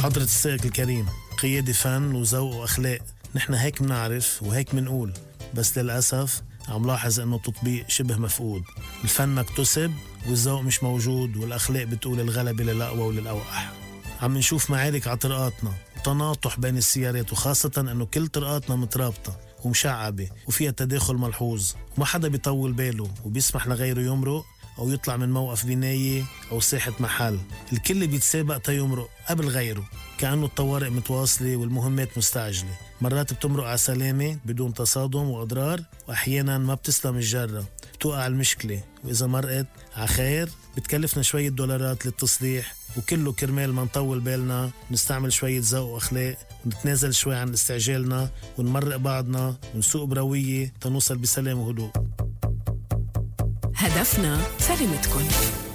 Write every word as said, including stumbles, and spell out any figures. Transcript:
حضرة السائق الكريم، قيادة فن وذوق وأخلاق، نحن هيك منعرف وهيك منقول، بس للأسف عم لاحظ أنه التطبيق شبه مفقود. الفن مكتسب والذوق مش موجود، والأخلاق بتقول الغلبة للأقوى وللأوقح. عم نشوف معارك على طرقاتنا وتناطح بين السيارات، وخاصة أنه كل طرقاتنا مترابطة ومشعبة وفيها تداخل ملحوظ، وما حدا بيطول باله وبيسمح لغيره يمرق أو يطلع من موقف بناية أو ساحة محل. الكل بيتسابق تيمرق قبل غيره، كأنه الطوارئ متواصلة والمهمات مستعجلة. مرات بتمرق على سلامة بدون تصادم وأضرار، وأحيانا ما بتسلم الجرة، بتوقع المشكلة، وإذا مرقت على خير بتكلفنا شوية دولارات للتصليح، وكله كرمال ما نطول بالنا، نستعمل شوية ذوق وأخلاق، ونتنازل شوي عن استعجالنا، ونمرق بعضنا، ونسوق بروية تنوصل بسلام وهدوء. هدفنا سلامتكن.